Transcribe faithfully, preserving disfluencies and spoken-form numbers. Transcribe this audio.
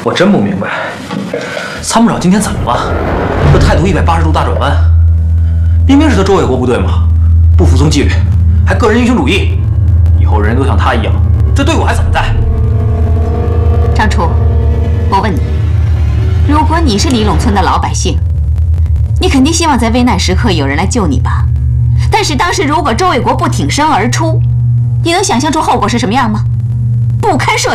我真不明白，参谋长今天怎么了？这态度一百八十度大转弯，明明是他周卫国部队嘛，不服从纪律，还个人英雄主义，以后人人都像他一样，这队伍还怎么带？ 张初，我问你，如果你是李陇村的老百姓，你肯定希望在危难时刻有人来救你吧？但是当时如果周卫国不挺身而出，你能想象出后果是什么样吗？不堪设